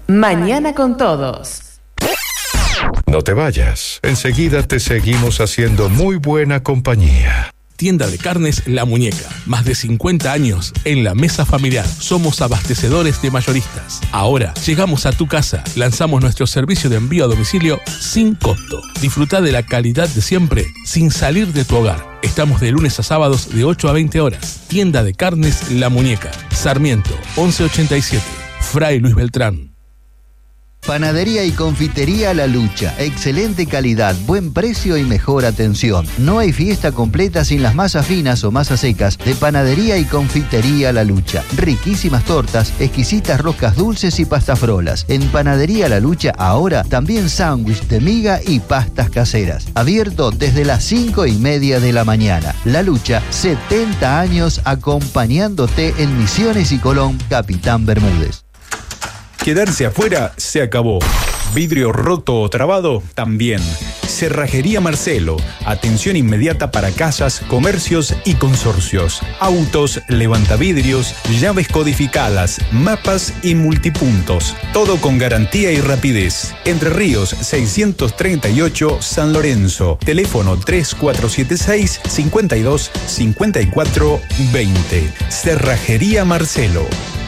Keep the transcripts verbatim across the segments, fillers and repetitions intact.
Mañana con todos. No te vayas, enseguida te seguimos haciendo muy buena compañía. Tienda de carnes La Muñeca. Más de cincuenta años en la mesa familiar. Somos abastecedores de mayoristas. Ahora llegamos a tu casa. Lanzamos nuestro servicio de envío a domicilio sin costo. Disfruta de la calidad de siempre sin salir de tu hogar. Estamos de lunes a sábados de ocho a veinte horas. Tienda de carnes La Muñeca. Sarmiento once ochenta y siete. Fray Luis Beltrán. Panadería y confitería La Lucha. Excelente calidad, buen precio y mejor atención. No hay fiesta completa sin las masas finas o masas secas de Panadería y confitería La Lucha. Riquísimas tortas, exquisitas roscas dulces y pastafrolas. En Panadería La Lucha ahora también sándwich de miga y pastas caseras. Abierto desde las cinco y media de la mañana. La Lucha, setenta años acompañándote en Misiones y Colón, Capitán Bermúdez. Quedarse afuera se acabó. Vidrio roto o trabado también. Cerrajería Marcelo. Atención inmediata para casas, comercios y consorcios. Autos, levantavidrios, llaves codificadas, mapas y multipuntos. Todo con garantía y rapidez. Entre Ríos seiscientos treinta y ocho, San Lorenzo. Teléfono tres cuatro siete seis, cinco dos, cinco cuatro dos cero. Cerrajería Marcelo.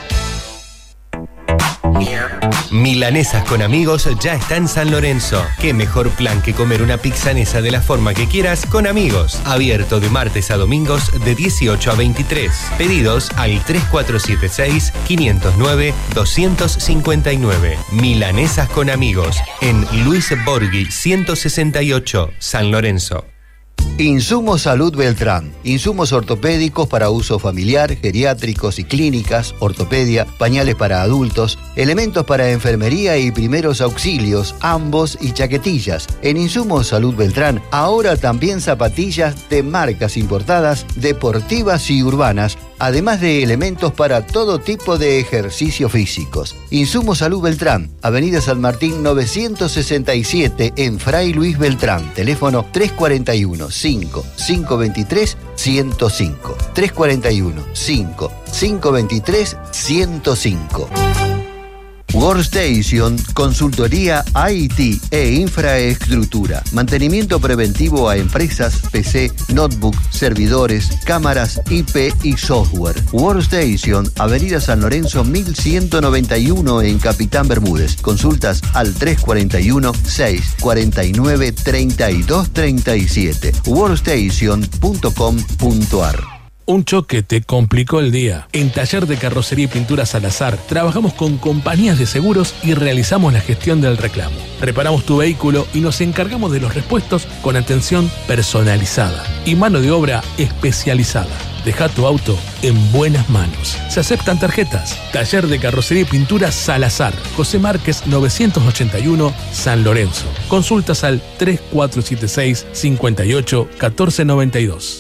Milanesas con amigos ya está en San Lorenzo. Qué mejor plan que comer una pizzanesa de la forma que quieras con amigos. Abierto de martes a domingos de dieciocho a veintitrés. Pedidos al tres cuatro siete seis, cinco cero nueve, dos cinco nueve. Milanesas con amigos en Luis Borghi ciento sesenta y ocho, San Lorenzo. Insumos Salud Beltrán. Insumos ortopédicos para uso familiar, geriátricos y clínicas, ortopedia, pañales para adultos, elementos para enfermería y primeros auxilios, ambos y chaquetillas. En Insumos Salud Beltrán, ahora también zapatillas de marcas importadas, deportivas y urbanas, además de elementos para todo tipo de ejercicios físicos. Insumos Salud Beltrán, Avenida San Martín novecientos sesenta y siete en Fray Luis Beltrán. Teléfono tres cuatro uno, cinco, cinco dos tres, uno cero cinco. tres cuatro uno, cinco, cinco dos tres, uno cero cinco. Workstation, consultoría I T e infraestructura, mantenimiento preventivo a empresas, P C, notebook, servidores, cámaras, I P y software. Workstation, Avenida San Lorenzo mil ciento noventa y uno en Capitán Bermúdez. Consultas al tres cuatro uno, seis cuatro nueve, tres dos tres siete. workstation punto com punto a r. Un choque te complicó el día. En Taller de Carrocería y Pintura Salazar trabajamos con compañías de seguros y realizamos la gestión del reclamo. Reparamos tu vehículo y nos encargamos de los repuestos con atención personalizada y mano de obra especializada. Deja tu auto en buenas manos. Se aceptan tarjetas. Taller de Carrocería y Pintura Salazar. José Márquez novecientos ochenta y uno, San Lorenzo. Consultas al tres cuatro siete seis, cinco ocho, uno cuatro nueve dos.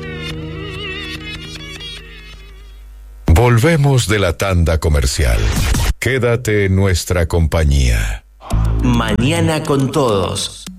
Volvemos de la tanda comercial. Quédate en nuestra compañía. Mañana con todos.